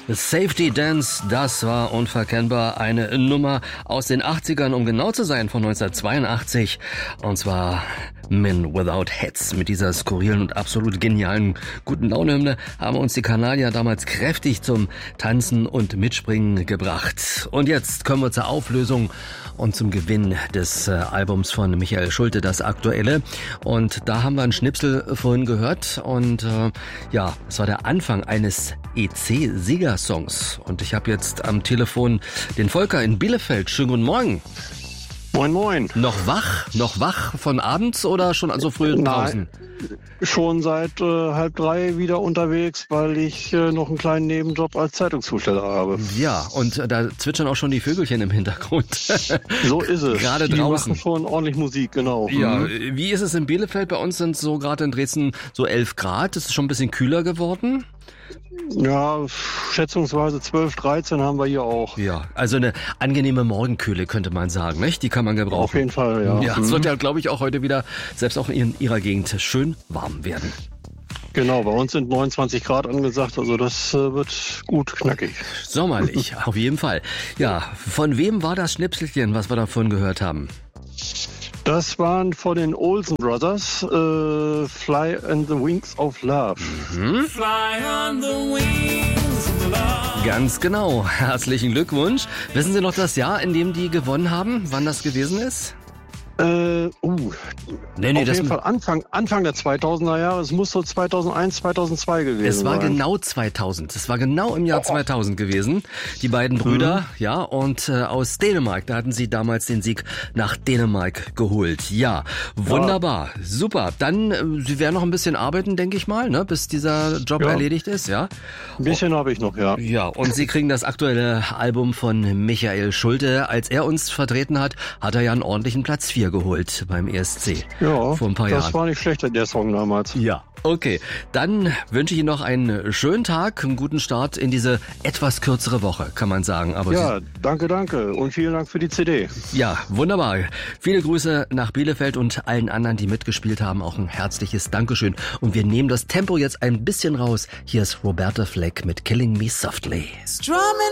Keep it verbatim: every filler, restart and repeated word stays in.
Safety Dance, das war unverkennbar eine Nummer aus den achtzigern, um genau zu sein, von neunzehnhundertzweiundachtzig. Und zwar Men Without Hats. Mit dieser skurrilen und absolut genialen guten Laune-Hymne haben uns die Kanadier damals kräftig zum Tanzen und Mitspringen gebracht. Und jetzt kommen wir zur Auflösung und zum Gewinn des äh, Albums von Michael Schulte, das aktuelle. Und da haben wir einen Schnipsel vorhin gehört. Und äh, ja, es war der Anfang eines E C-Siegersongs. Und ich habe jetzt am Telefon den Volker in Bielefeld. Schönen guten Morgen. Moin, moin. Noch wach? Noch wach von abends oder schon so früh draußen? Nein, schon seit äh, halb drei wieder unterwegs, weil ich äh, noch einen kleinen Nebenjob als Zeitungszusteller habe. Ja, und äh, da zwitschern auch schon die Vögelchen im Hintergrund. So ist es. Gerade die draußen. machen schon ordentlich Musik, genau. Ja, mhm. Wie ist es in Bielefeld? Bei uns sind so gerade in Dresden so elf Grad. Ist es schon ein bisschen kühler geworden? Ja, schätzungsweise zwölf, dreizehn haben wir hier auch. Ja, also eine angenehme Morgenkühle könnte man sagen, nicht? Die kann man gebrauchen. Auf jeden Fall, ja. Ja, es mhm. wird ja, glaube ich, auch heute wieder, selbst auch in Ihrer Gegend, schön warm werden. Genau, bei uns sind neunundzwanzig Grad angesagt, also das äh, wird gut knackig. Sommerlich, auf jeden Fall. Ja, von wem war das Schnipselchen, was wir davon gehört haben? Das waren von den Olsen Brothers, äh, Fly on the Wings of Love. Mhm. Fly on the wings of love. Ganz genau. Herzlichen Glückwunsch. Wissen Sie noch das Jahr, in dem die gewonnen haben? Wann das gewesen ist? Äh, uh, Nee, nee, auf das jeden Fall Anfang, Anfang der zweitausender Jahre. Es muss so zweitausendeins, zweitausendzwei gewesen sein. Es war sein. genau zweitausend. Es war genau im Jahr zweitausend gewesen. Die beiden Brüder, mhm. ja, und äh, aus Dänemark. Da hatten sie damals den Sieg nach Dänemark geholt. Ja, wunderbar, ja. Super. Dann, äh, Sie werden noch ein bisschen arbeiten, denke ich mal, ne, bis dieser Job ja. erledigt ist, ja? Ein bisschen habe ich noch, ja. Ja, und Sie kriegen das aktuelle Album von Michael Schulte. Als er uns vertreten hat, hat er ja einen ordentlichen Platz vier geholt beim E S C. Ja, vor ein paar das Jahren. war nicht schlecht, der Song damals. Ja, okay. Dann wünsche ich Ihnen noch einen schönen Tag, einen guten Start in diese etwas kürzere Woche, kann man sagen. Aber ja, Sie, danke, danke und vielen Dank für die C D. Ja, wunderbar. Viele Grüße nach Bielefeld und allen anderen, die mitgespielt haben. Auch ein herzliches Dankeschön. Und wir nehmen das Tempo jetzt ein bisschen raus. Hier ist Roberta Fleck mit Killing Me Softly. Strumming